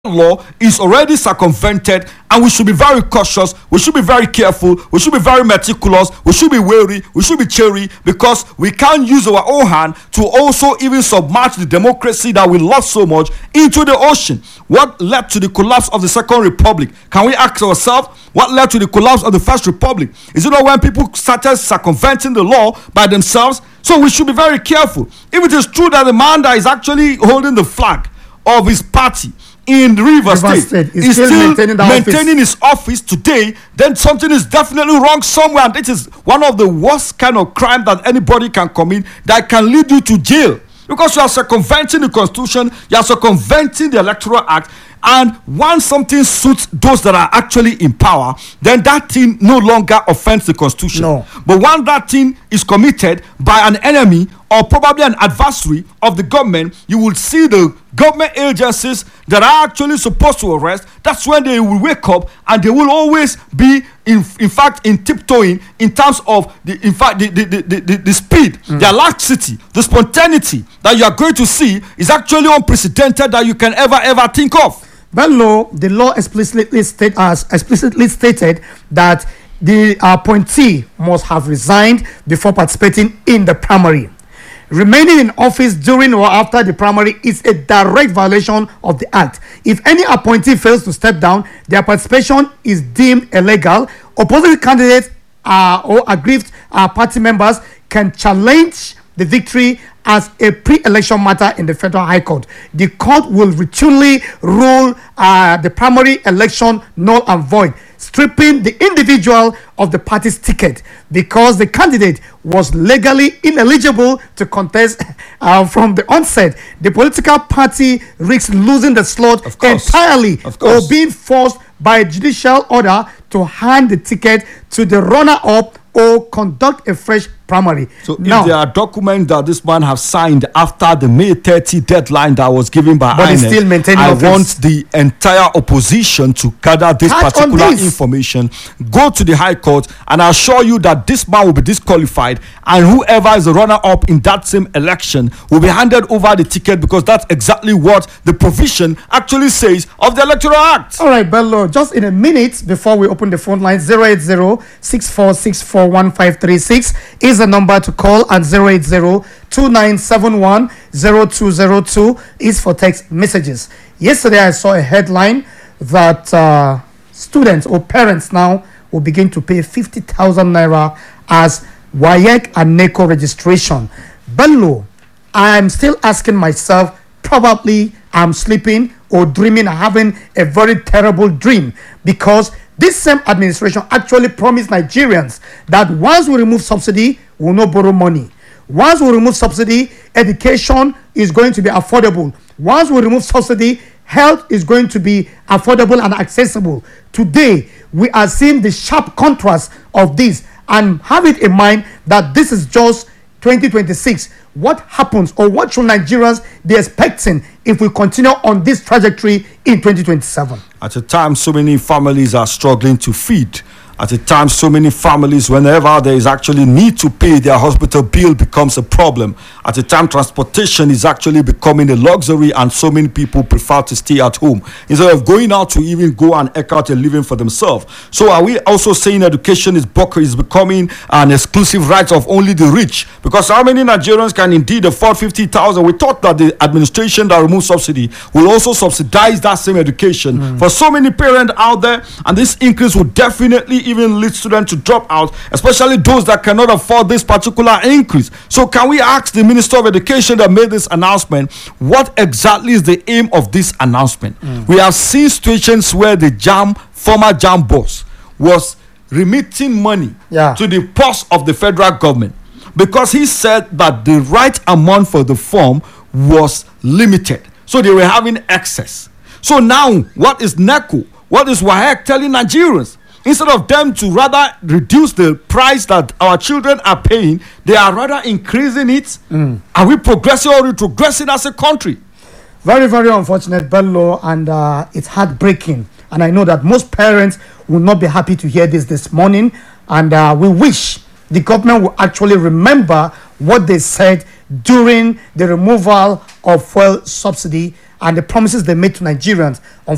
law is already circumvented, and we should be very cautious, we should be very careful, we should be very meticulous, we should be wary, we should be chary, because we can't use our own hand to also even submerge the democracy that we lost so much into the ocean. What led to the collapse of the Second Republic? Can we ask ourselves, what led to the collapse of the First Republic? Is it not when people started circumventing the law by themselves? So we should be very careful. If it is true that the man that is actually holding the flag of his party in Rivers State is still maintaining his office today, then something is definitely wrong somewhere, and this is one of the worst kind of crime that anybody can commit that can lead you to jail, because you are circumventing the Constitution, you are circumventing the Electoral Act. And once something suits those that are actually in power, then that thing no longer offends the Constitution. No. But when that thing is committed by an enemy or probably an adversary of the government, you will see the government agencies that are actually supposed to arrest. That's when they will wake up, and they will always be in fact in tiptoeing in terms of the speed, the laxity, the spontaneity that you are going to see is actually unprecedented that you can ever think of. Bello, the law explicitly stated that the appointee must have resigned before participating in the primary. Remaining in office during or after the primary is a direct violation of the act. If any appointee fails to step down, their participation is deemed illegal. Opposing candidates or aggrieved party members can challenge the victory as a pre-election matter in the Federal High Court. The court will routinely rule the primary election null and void, stripping the individual of the party's ticket because the candidate was legally ineligible to contest from the onset. The political party risks losing the slot entirely or being forced by judicial order to hand the ticket to the runner-up or conduct a fresh primary. So now, if there are documents that this man have signed after the May 30 deadline that was given by INEC, I want the entire opposition to gather this particular information, go to the High Court, and I assure you that this man will be disqualified, and whoever is the runner-up in that same election will be handed over the ticket, because that's exactly what the provision actually says of the Electoral Act. All right, Bello, just in a minute before we open the phone line, 080-6464-1536 is the number to call, and 080-2971-0202 is for text messages. Yesterday I saw a headline that students or parents now will begin to pay 50,000 naira as WAEC and NECO registration. Bello, I'm still asking myself, probably I'm sleeping or dreaming, having a very terrible dream, because this same administration actually promised Nigerians that once we remove subsidy, we will not borrow money. Once we remove subsidy, education is going to be affordable. Once we remove subsidy, health is going to be affordable and accessible. Today, we are seeing the sharp contrast of this, and have it in mind that this is just 2026. What happens, or what should Nigerians be expecting if we continue on this trajectory in 2027? At a time, so many families are struggling to feed. At a time, so many families, whenever there is actually need to pay their hospital bill, becomes a problem. At a time, transportation is actually becoming a luxury, and so many people prefer to stay at home instead of going out to even go and eke out a living for themselves. So are we also saying education is becoming an exclusive right of only the rich? Because how many Nigerians can indeed afford 50,000? We thought that the administration that removes subsidy will also subsidize that same education for so many parents out there, and this increase will definitely even lead students to drop out, especially those that cannot afford this particular increase. So can we ask the Minister of Education that made this announcement, what exactly is the aim of this announcement? We have seen situations where the former JAMB boss was remitting money to the purse of the federal government because he said that the right amount for the form was limited, so they were having excess. So now what is NECO, what is WAEC telling Nigerians? Instead of them to rather reduce the price that our children are paying, they are rather increasing it. Are we progressing or retrogressing as a country? Very, very unfortunate, Bello, and it's heartbreaking. And I know that most parents will not be happy to hear this morning. And we wish the government will actually remember what they said during the removal of fuel subsidy and the promises they made to Nigerians.